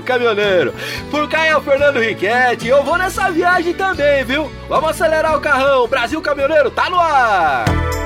Caminhoneiro. Por cá é o Fernando Riquetti, eu vou nessa viagem também, viu? Vamos acelerar o carrão, Brasil Caminhoneiro tá no ar!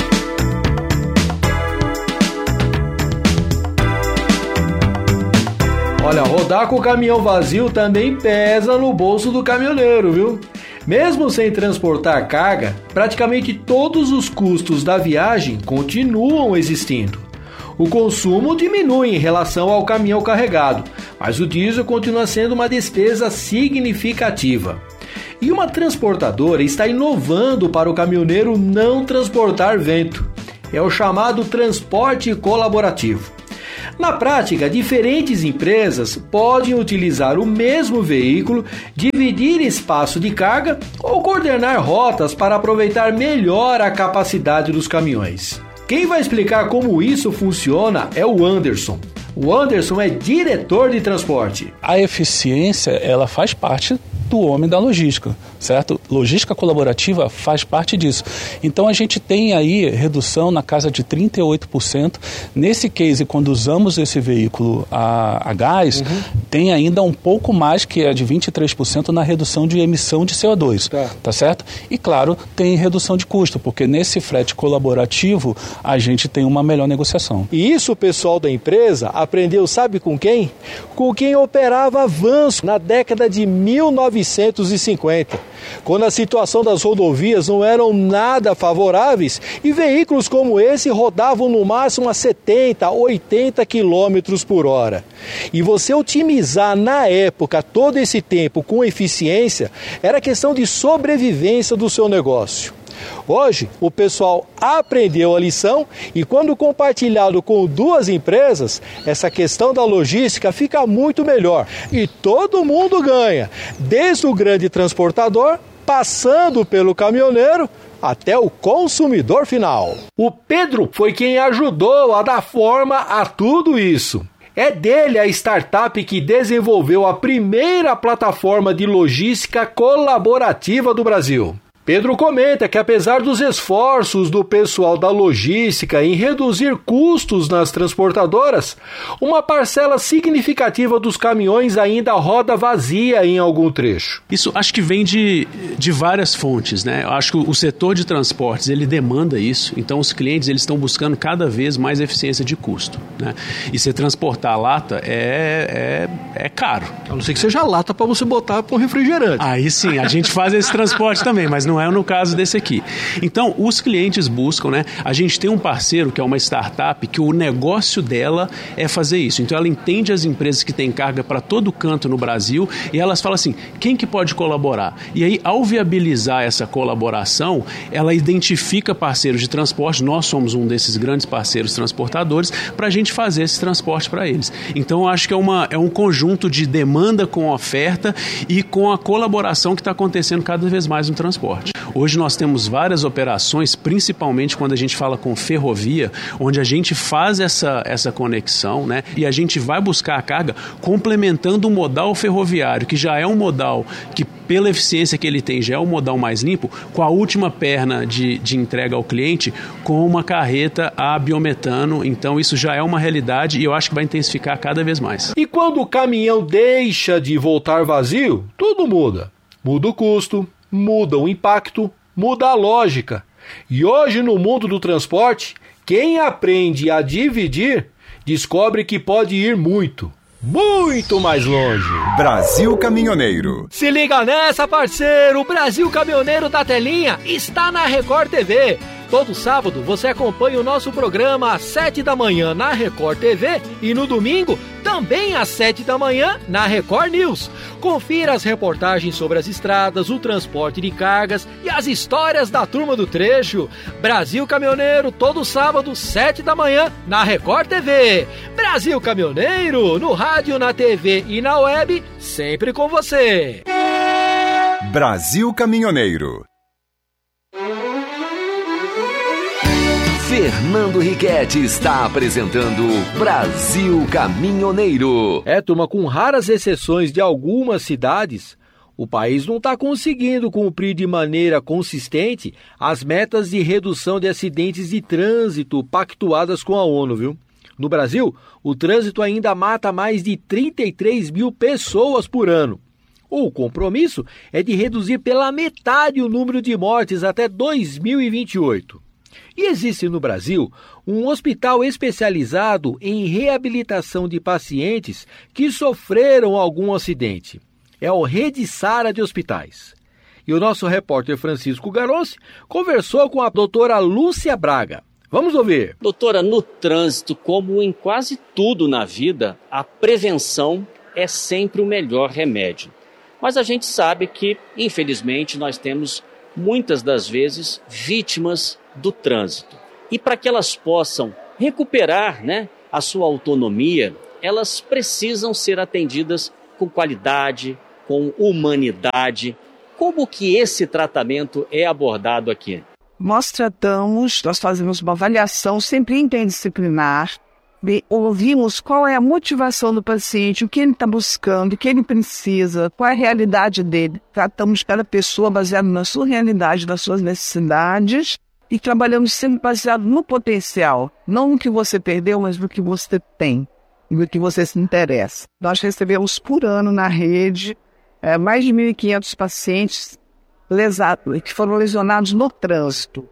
Olha, rodar com o caminhão vazio também pesa no bolso do caminhoneiro, viu? Mesmo sem transportar carga, praticamente todos os custos da viagem continuam existindo. O consumo diminui em relação ao caminhão carregado, mas o diesel continua sendo uma despesa significativa. E uma transportadora está inovando para o caminhoneiro não transportar vento. É o chamado transporte colaborativo. Na prática, diferentes empresas podem utilizar o mesmo veículo, dividir espaço de carga ou coordenar rotas para aproveitar melhor a capacidade dos caminhões. Quem vai explicar como isso funciona é o Anderson. O Anderson é diretor de transporte. A eficiência, ela faz parte do homem da logística, certo? Logística colaborativa faz parte disso. Então a gente tem aí redução na casa de 38%. Nesse case, quando usamos esse veículo a gás, tem ainda um pouco mais, que é de 23% na redução de emissão de CO2, tá certo? E claro, tem redução de custo, porque nesse frete colaborativo a gente tem uma melhor negociação. E isso o pessoal da empresa aprendeu, sabe com quem? Com quem operava vans na década de 1950, quando a situação das rodovias não eram nada favoráveis e veículos como esse rodavam no máximo a 70, 80 km por hora. E você otimizar na época todo esse tempo com eficiência era questão de sobrevivência do seu negócio. Hoje, o pessoal aprendeu a lição e quando compartilhado com duas empresas, essa questão da logística fica muito melhor e todo mundo ganha, desde o grande transportador, passando pelo caminhoneiro, até o consumidor final. O Pedro foi quem ajudou a dar forma a tudo isso. É dele a startup que desenvolveu a primeira plataforma de logística colaborativa do Brasil. Pedro comenta que apesar dos esforços do pessoal da logística em reduzir custos nas transportadoras, uma parcela significativa dos caminhões ainda roda vazia em algum trecho. Isso acho que vem de várias fontes, né? Eu acho que o setor de transportes, ele demanda isso, então os clientes eles estão buscando cada vez mais eficiência de custo, né? E se transportar lata é caro. A não ser que seja lata para você botar para um refrigerante. Aí sim, a gente faz esse transporte também, mas não é no caso desse aqui. Então, os clientes buscam, né? A gente tem um parceiro que é uma startup que o negócio dela é fazer isso. Então, ela entende as empresas que têm carga para todo canto no Brasil e elas falam assim, quem que pode colaborar? E aí, ao viabilizar essa colaboração, ela identifica parceiros de transporte, nós somos um desses grandes parceiros transportadores, para a gente fazer esse transporte para eles. Então, eu acho que é um conjunto de demanda com oferta e com a colaboração que está acontecendo cada vez mais no transporte. Hoje nós temos várias operações, principalmente quando a gente fala com ferrovia, onde a gente faz essa conexão, né? E a gente vai buscar a carga complementando o modal ferroviário, que já é um modal que, pela eficiência que ele tem, já é um modal mais limpo, com a última perna de entrega ao cliente, com uma carreta a biometano. Então isso já é uma realidade e eu acho que vai intensificar cada vez mais. E quando o caminhão deixa de voltar vazio, tudo muda. Muda o custo, muda o impacto, muda a lógica. E hoje no mundo do transporte, quem aprende a dividir, descobre que pode ir muito mais longe. Brasil Caminhoneiro. Se liga nessa, parceiro! O Brasil Caminhoneiro da Telinha está na Record TV. Todo sábado você acompanha o nosso programa às 7 da manhã na Record TV e no domingo também às 7 da manhã na Record News. Confira as reportagens sobre as estradas, o transporte de cargas e as histórias da turma do trecho. Brasil Caminhoneiro, todo sábado, 7 da manhã na Record TV. Brasil Caminhoneiro, no rádio, na TV e na web, sempre com você. Brasil Caminhoneiro. Fernando Riquetti está apresentando Brasil Caminhoneiro. Turma, com raras exceções de algumas cidades, o país não está conseguindo cumprir de maneira consistente as metas de redução de acidentes de trânsito pactuadas com a ONU, viu? No Brasil, o trânsito ainda mata mais de 33 mil pessoas por ano. O compromisso é de reduzir pela metade o número de mortes até 2028. E existe no Brasil um hospital especializado em reabilitação de pacientes que sofreram algum acidente. É o Rede Sara de Hospitais. E o nosso repórter Francisco Garonci conversou com a doutora Lúcia Braga. Vamos ouvir. Doutora, no trânsito, como em quase tudo na vida, a prevenção é sempre o melhor remédio. Mas a gente sabe que, infelizmente, nós temos muitas das vezes vítimas do trânsito. E para que elas possam recuperar, a sua autonomia, elas precisam ser atendidas com qualidade, com humanidade. Como que esse tratamento é abordado aqui? Nós fazemos uma avaliação sempre interdisciplinar, ouvimos qual é a motivação do paciente, o que ele está buscando, o que ele precisa, qual é a realidade dele. Tratamos cada pessoa baseado na sua realidade, nas suas necessidades e trabalhamos sempre baseado no potencial, não no que você perdeu, mas no que você tem, no que você se interessa. Nós recebemos por ano na rede mais de 1.500 pacientes que foram lesionados no trânsito.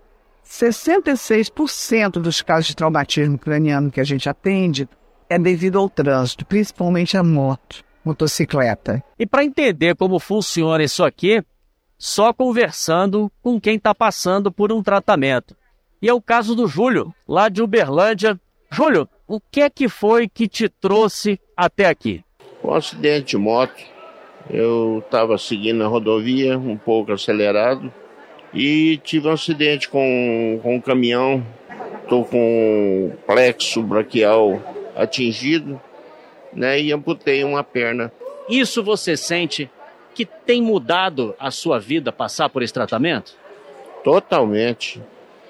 66% dos casos de traumatismo craniano que a gente atende é devido ao trânsito, principalmente a motocicleta. E para entender como funciona isso aqui, só conversando com quem está passando por um tratamento. E é o caso do Júlio, lá de Uberlândia. Júlio, o que é que foi que te trouxe até aqui? Um acidente de moto. Eu estava seguindo a rodovia, um pouco acelerado, e tive um acidente com um caminhão. Estou com o plexo braquial atingido, e amputei uma perna. Isso você sente que tem mudado a sua vida passar por esse tratamento? Totalmente.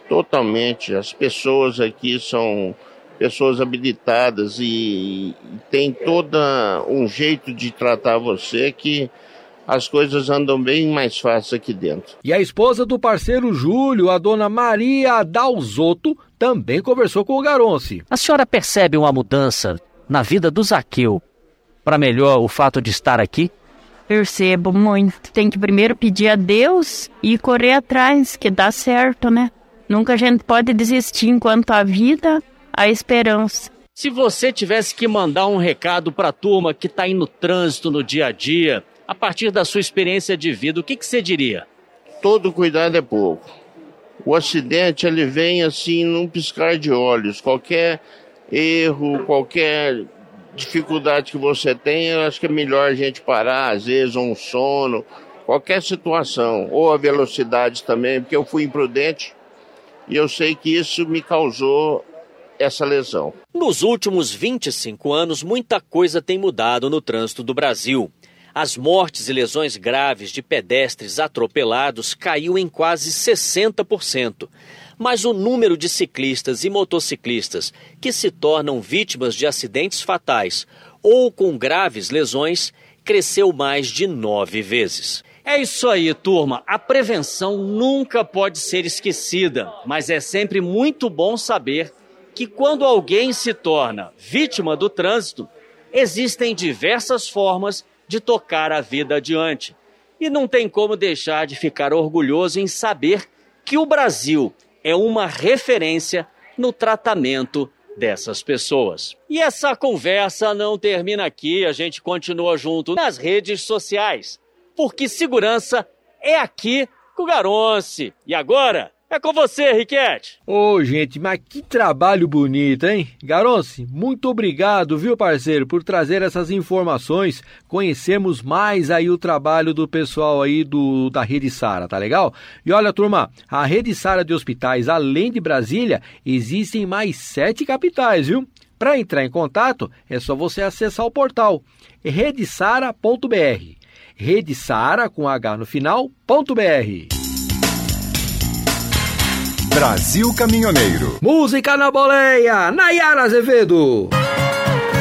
As pessoas aqui são pessoas habilitadas e tem todo um jeito de tratar você que as coisas andam bem mais fácil aqui dentro. E a esposa do parceiro Júlio, a dona Maria Dalzotto, também conversou com o Garonci. A senhora percebe uma mudança na vida do Zaqueu para melhor o fato de estar aqui? Percebo muito. Tem que primeiro pedir a Deus e correr atrás, que dá certo, Nunca a gente pode desistir enquanto há vida, a esperança. Se você tivesse que mandar um recado para a turma que está aí no trânsito no dia a dia, a partir da sua experiência de vida, o que você diria? Todo cuidado é pouco. O acidente ele vem assim num piscar de olhos. Qualquer erro, qualquer dificuldade que você tem, eu acho que é melhor a gente parar, às vezes um sono, qualquer situação, ou a velocidade também, porque eu fui imprudente e eu sei que isso me causou essa lesão. Nos últimos 25 anos, muita coisa tem mudado no trânsito do Brasil. As mortes e lesões graves de pedestres atropelados caiu em quase 60%. Mas o número de ciclistas e motociclistas que se tornam vítimas de acidentes fatais ou com graves lesões cresceu mais de 9 vezes. É isso aí, turma. A prevenção nunca pode ser esquecida, mas é sempre muito bom saber que quando alguém se torna vítima do trânsito, existem diversas formas de tocar a vida adiante. E não tem como deixar de ficar orgulhoso em saber que o Brasil é uma referência no tratamento dessas pessoas. E essa conversa não termina aqui, a gente continua junto nas redes sociais, porque segurança é aqui com o Garonci. E agora é com você, Riquete. Ô, gente, mas que trabalho bonito, hein? Garonci, muito obrigado, viu, parceiro, por trazer essas informações, conhecermos mais aí o trabalho do pessoal aí da Rede Sara, tá legal? E olha, turma, a Rede Sara de Hospitais, além de Brasília, existem mais 7 capitais, viu? Para entrar em contato, é só você acessar o portal redesara.br. Redesara, com H no final.br. Brasil Caminhoneiro. Música na boleia, Nayara Azevedo.